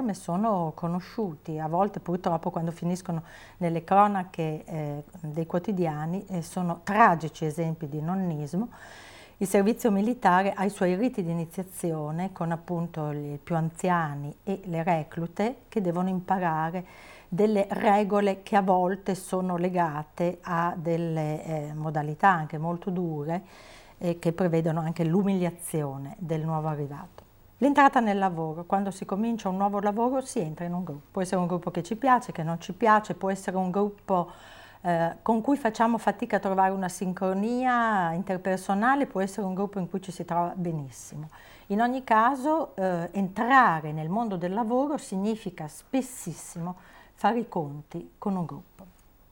terme sono conosciuti, a volte purtroppo quando finiscono nelle cronache dei quotidiani sono tragici esempi di nonnismo. Il servizio militare ha i suoi riti di iniziazione con appunto i più anziani e le reclute che devono imparare delle regole che a volte sono legate a delle modalità anche molto dure che prevedono anche l'umiliazione del nuovo arrivato. L'entrata nel lavoro, quando si comincia un nuovo lavoro si entra in un gruppo, può essere un gruppo che ci piace, che non ci piace, può essere un gruppo con cui facciamo fatica a trovare una sincronia interpersonale, può essere un gruppo in cui ci si trova benissimo. In ogni caso entrare nel mondo del lavoro significa spessissimo fare i conti con un gruppo.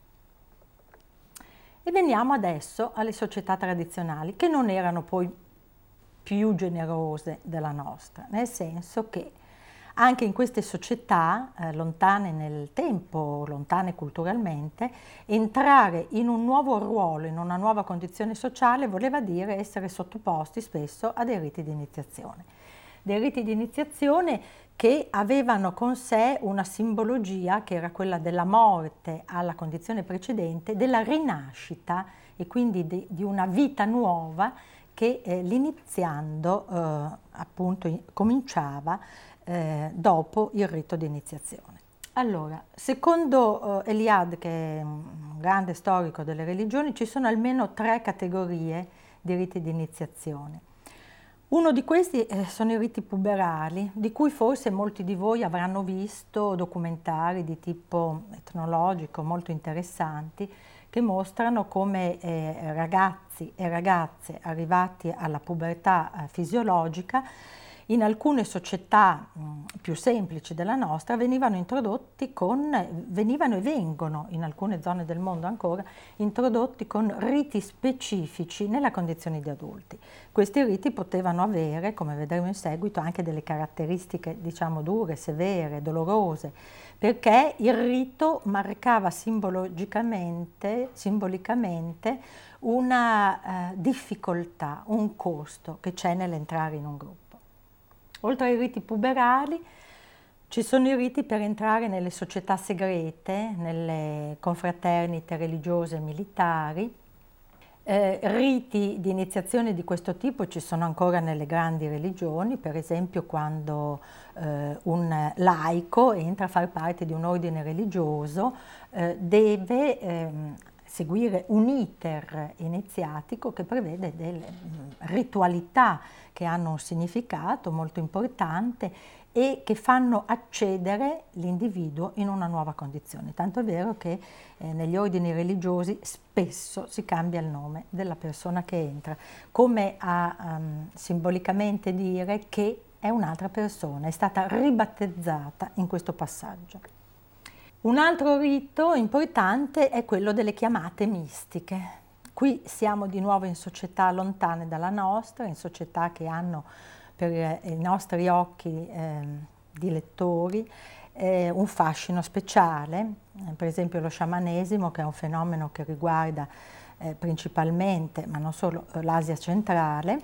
E veniamo adesso alle società tradizionali, che non erano poi più generose della nostra, nel senso che anche in queste società, lontane nel tempo, lontane culturalmente, entrare in un nuovo ruolo, in una nuova condizione sociale, voleva dire essere sottoposti spesso a dei riti di iniziazione. Dei riti di iniziazione che avevano con sé una simbologia che era quella della morte alla condizione precedente, della rinascita e quindi di una vita nuova che l'iniziando appunto cominciava dopo il rito di iniziazione. Allora, secondo Eliade, che è un grande storico delle religioni, ci sono almeno 3 categorie di riti di iniziazione. Uno di questi sono i riti puberali, di cui forse molti di voi avranno visto documentari di tipo etnologico molto interessanti, che mostrano come ragazzi e ragazze arrivati alla pubertà fisiologica in alcune società più semplici della nostra venivano e vengono in alcune zone del mondo ancora introdotti con riti specifici nella condizione di adulti. Questi riti potevano avere, come vedremo in seguito, anche delle caratteristiche diciamo dure, severe, dolorose, perché il rito marcava simbolicamente una difficoltà, un costo che c'è nell'entrare in un gruppo. Oltre ai riti puberali ci sono i riti per entrare nelle società segrete, nelle confraternite religiose e militari. Riti di iniziazione di questo tipo ci sono ancora nelle grandi religioni, per esempio quando un laico entra a far parte di un ordine religioso, deve seguire un iter iniziatico che prevede delle ritualità che hanno un significato molto importante e che fanno accedere l'individuo in una nuova condizione. Tanto è vero che negli ordini religiosi spesso si cambia il nome della persona che entra, come a simbolicamente dire che è un'altra persona, è stata ribattezzata in questo passaggio. Un altro rito importante è quello delle chiamate mistiche. Qui siamo di nuovo in società lontane dalla nostra, in società che hanno per i nostri occhi di lettori un fascino speciale, per esempio lo sciamanesimo, che è un fenomeno che riguarda principalmente, ma non solo, l'Asia centrale.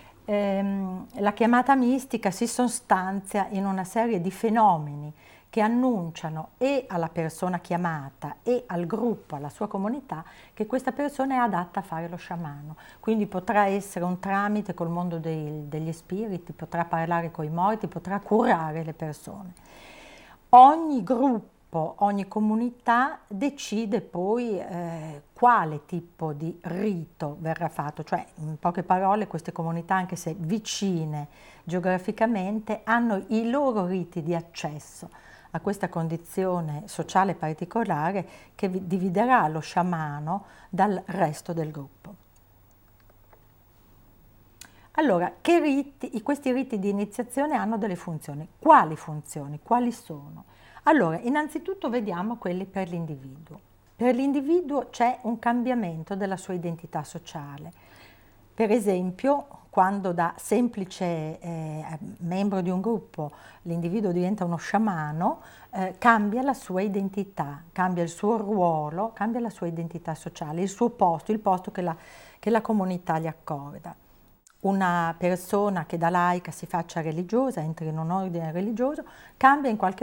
La chiamata mistica si sostanzia in una serie di fenomeni che annunciano e alla persona chiamata e al gruppo, alla sua comunità, che questa persona è adatta a fare lo sciamano. Quindi potrà essere un tramite col mondo degli spiriti, potrà parlare coi morti, potrà curare le persone. Ogni gruppo, ogni comunità decide poi quale tipo di rito verrà fatto, cioè in poche parole queste comunità, anche se vicine geograficamente, hanno i loro riti di accesso a questa condizione sociale particolare che dividerà lo sciamano dal resto del gruppo. Allora, questi riti di iniziazione hanno delle funzioni. Quali funzioni? Quali sono? Allora, innanzitutto vediamo quelli per l'individuo. Per l'individuo c'è un cambiamento della sua identità sociale. Per esempio, quando da semplice membro di un gruppo l'individuo diventa uno sciamano, cambia la sua identità, cambia il suo ruolo, cambia la sua identità sociale, il suo posto, il posto che la comunità gli accorda. Una persona che da laica si faccia religiosa, entri in un ordine religioso, cambia in qualche